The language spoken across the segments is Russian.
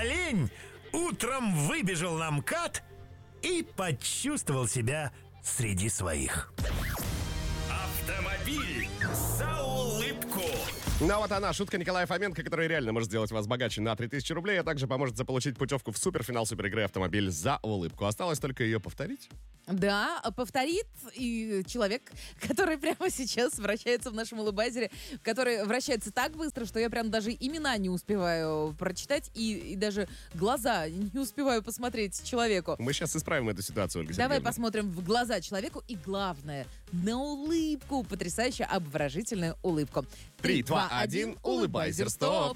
олень утром выбежал на МКАД и почувствовал себя среди своих. Автомобиль за улыбку. Ну а вот она, шутка Николая Фоменко, которая реально может сделать вас богаче на 3000 рублей, а также поможет заполучить путевку в суперфинал суперигры «Автомобиль за улыбку». Осталось только ее повторить. Да, повторит и человек, который прямо сейчас вращается в нашем улыбайзере, который вращается так быстро, что я прям даже имена не успеваю прочитать и даже глаза не успеваю посмотреть человеку. Мы сейчас исправим эту ситуацию, Ольга Давай Сергеевна. посмотрим в глаза человеку и, главное, на улыбку. Потрясающую, обворожительную улыбку. 3, 2, 1, улыбайзер, стоп!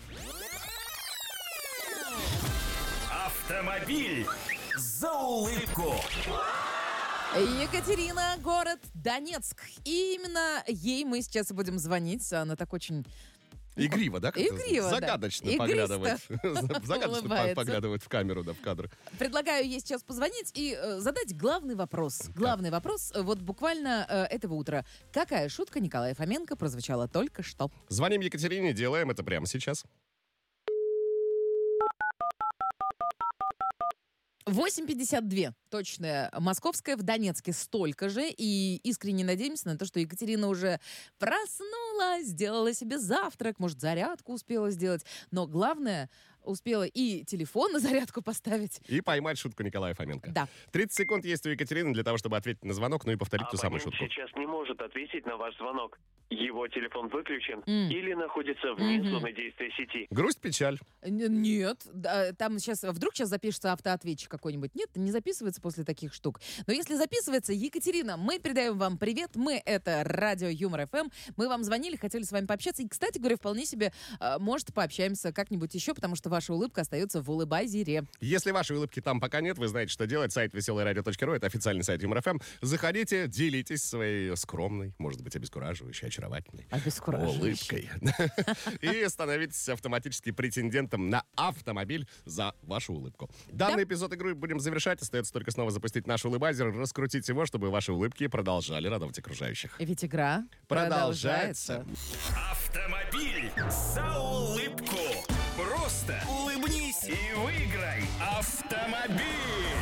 Автомобиль за улыбку. Екатерина, город Донецк. И именно ей мы сейчас и будем звонить. Она так очень... Игриво, да? как-то Игриво, загадочно да. поглядывает. Игристо Загадочно улыбается. поглядывает в камеру, да, в кадр. Предлагаю ей сейчас позвонить и задать главный вопрос. Главный вопрос вот буквально этого утра. Какая шутка Николая Фоменко прозвучала только что? Звоним Екатерине, делаем это прямо сейчас. 8:52. Точная московская, в Донецке столько же. И искренне надеемся на то, что Екатерина уже проснулась, сделала себе завтрак, может, зарядку успела сделать. Но главное, успела и телефон на зарядку поставить. И поймать шутку Николая Фоменко. Да. 30 секунд есть у Екатерины для того, чтобы ответить на звонок, ну и повторить ту самую шутку. сейчас не может ответить на ваш звонок. Его телефон выключен или находится вне зоны действия сети. Грусть, печаль. Нет, да, там вдруг сейчас запишется автоответчик какой-нибудь. Нет, не записывается после таких штук. Но если записывается, Екатерина, мы передаем вам привет. Мы — это радио Юмор ФМ. Мы вам звонили, хотели с вами пообщаться. И, кстати говоря, вполне себе, может, пообщаемся как-нибудь еще, потому что ваша улыбка остается в улыбайзере. Если вашей улыбки там пока нет, вы знаете, что делать. Сайт веселорадио.ру, это официальный сайт Юмор ФМ. Заходите, делитесь своей скромной, может быть, обескураживающей, очаровательной улыбкой. И становитесь автоматически претендентом на автомобиль за вашу улыбку. Данный эпизод игры будем завершать. Остается только снова запустить наш улыбайзер, раскрутить его, чтобы ваши улыбки продолжали радовать окружающих. Ведь игра Продолжается. Автомобиль за улыбку. Просто улыбнись и выиграй автомобиль.